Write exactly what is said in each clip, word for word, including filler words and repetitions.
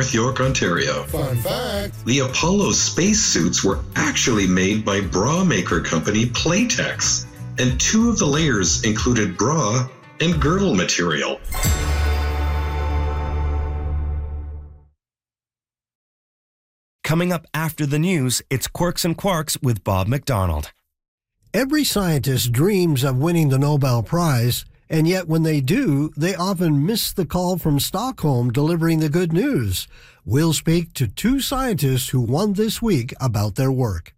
North York, Ontario. Fun fact. The Apollo spacesuits were actually made by bra maker company Playtex, and two of the layers included bra and girdle material. Coming up after the news, it's Quirks and Quarks with Bob McDonald. Every scientist dreams of winning the Nobel Prize, and yet when they do, they often miss the call from Stockholm delivering the good news. We'll speak to two scientists who won this week about their work.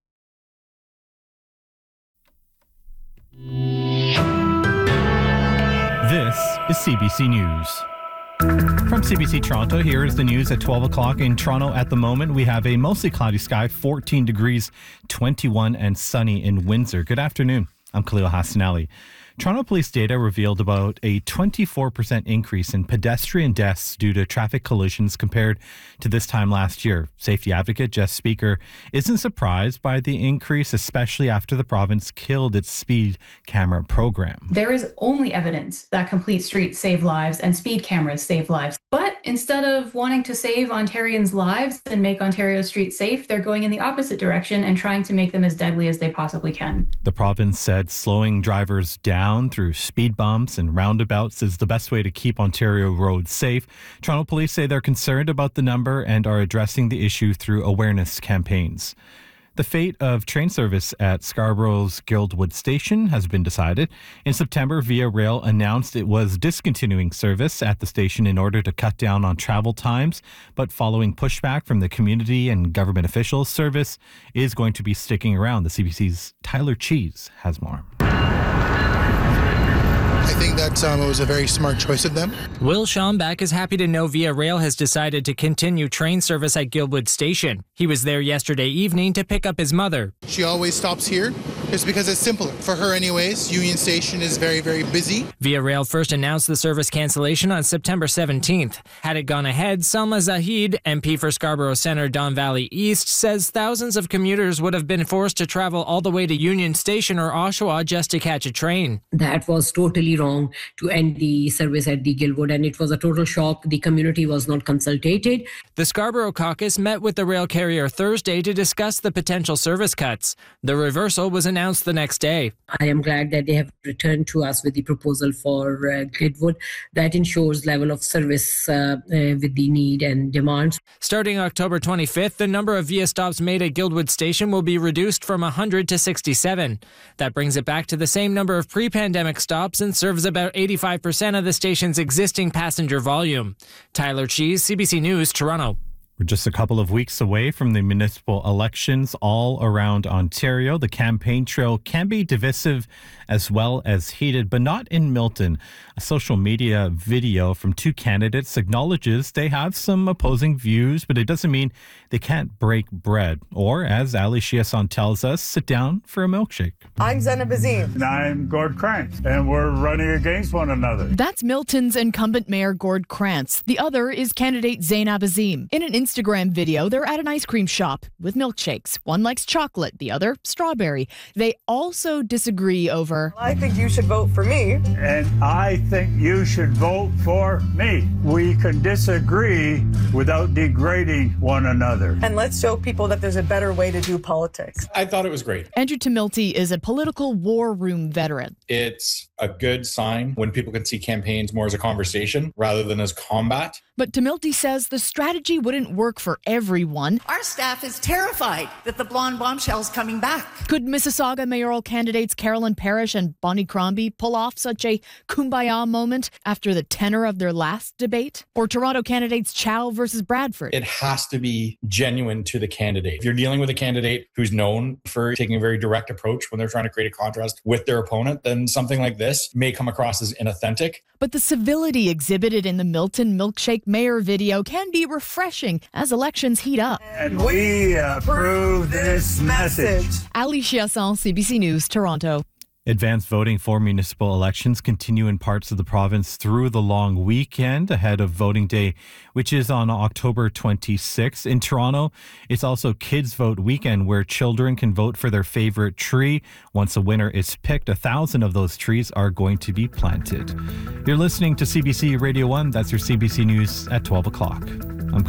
This is C B C News. From C B C Toronto, here is the news at twelve o'clock. In Toronto at the moment, we have a mostly cloudy sky, fourteen degrees, twenty-one and sunny in Windsor. Good afternoon. I'm Khalil Hassanali. Toronto police data revealed about a twenty-four percent increase in pedestrian deaths due to traffic collisions compared to this time last year. Safety advocate Jess Speaker isn't surprised by the increase, especially after the province killed its speed camera program. There is only evidence that complete streets save lives and speed cameras save lives. But instead of wanting to save Ontarians' lives and make Ontario streets safe, they're going in the opposite direction and trying to make them as deadly as they possibly can. The province said slowing drivers down through speed bumps and roundabouts is the best way to keep Ontario roads safe. Toronto police say they're concerned about the number and are addressing the issue through awareness campaigns. The fate of train service at Scarborough's Guildwood Station has been decided. In September, Via Rail announced it was discontinuing service at the station in order to cut down on travel times. But following pushback from the community and government officials, service is going to be sticking around. The C B C's Tyler Cheese has more. I think that um, it was a very smart choice of them. Will Schomback is happy to know Via Rail has decided to continue train service at Guildwood Station. He was there yesterday evening to pick up his mother. She always stops here just because it's simpler. For her anyways, Union Station is very, very busy. Via Rail first announced the service cancellation on September seventeenth. Had it gone ahead, Salma Zahid, M P for Scarborough Centre, Don Valley East, says thousands of commuters would have been forced to travel all the way to Union Station or Oshawa just to catch a train. That was totally wrong to end the service at the Guildwood, and it was a total shock. The community was not consulted. The Scarborough caucus met with the rail carrier Thursday to discuss the potential service cuts. The reversal was announced the next day. I am glad that they have returned to us with the proposal for uh, Guildwood that ensures level of service uh, uh, with the need and demands. Starting October twenty-fifth, the number of Via stops made at Guildwood Station will be reduced from one hundred to sixty-seven. That brings it back to the same number of pre-pandemic stops and serves about eighty-five percent of the station's existing passenger volume. Tyler Cheese, C B C News, Toronto. We're just a couple of weeks away from the municipal elections all around Ontario. The campaign trail can be divisive as well as heated, but not in Milton. A social media video from two candidates acknowledges they have some opposing views, but it doesn't mean they can't break bread. Or, as Ali Chiasson tells us, sit down for a milkshake. I'm Zainab Azim. And I'm Gord Krantz, and we're running against one another. That's Milton's incumbent mayor, Gord Krantz. The other is candidate Zainab Azim. In an Instagram video, they're at an ice cream shop with milkshakes. One likes chocolate, the other strawberry. They also disagree over... I think you should vote for me. And I think you should vote for me. We can disagree without degrading one another. And let's show people that there's a better way to do politics. I thought it was great. Andrew Tumilty is a political war room veteran. It's a good sign when people can see campaigns more as a conversation rather than as combat. But Tumilty says the strategy wouldn't work for everyone. Our staff is terrified that the blonde bombshell's coming back. Could Mississauga mayoral candidates Carolyn Parrish and Bonnie Crombie pull off such a kumbaya moment after the tenor of their last debate? Or Toronto candidates Chow versus Bradford? It has to be genuine to the candidate. If you're dealing with a candidate who's known for taking a very direct approach when they're trying to create a contrast with their opponent, then something like this may come across as inauthentic. But the civility exhibited in the Milton Milkshake Mayor video can be refreshing as elections heat up. And we approve this message. Ali Chiasson, C B C News, Toronto. Advanced voting for municipal elections continue in parts of the province through the long weekend ahead of voting day, which is on October twenty-sixth. In Toronto, it's also Kids Vote Weekend, where children can vote for their favorite tree. Once a winner is picked, a thousand of those trees are going to be planted. You're listening to C B C Radio one. That's your C B C News at twelve o'clock. I'm